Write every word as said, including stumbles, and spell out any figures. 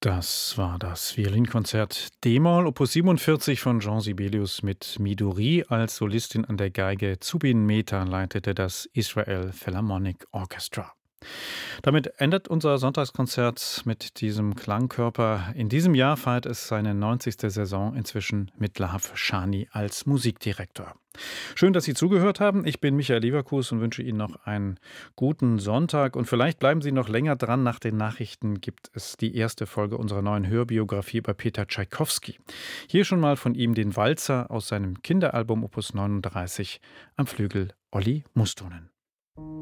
Das war das Violinkonzert D-Moll Opus siebenundvierzig von Jean Sibelius mit Midori als Solistin an der Geige. Zubin Mehta leitete das Israel Philharmonic Orchestra. Damit endet unser Sonntagskonzert mit diesem Klangkörper. In diesem Jahr feiert es seine neunzigste Saison, inzwischen mit Lahav Shani als Musikdirektor. Schön, dass Sie zugehört haben. Ich bin Michael Leverkus und wünsche Ihnen noch einen guten Sonntag. Und vielleicht bleiben Sie noch länger dran. Nach den Nachrichten gibt es die erste Folge unserer neuen Hörbiografie über Peter Tschaikowski. Hier schon mal von ihm den Walzer aus seinem Kinderalbum Opus neununddreißig, am Flügel Olli Mustonen.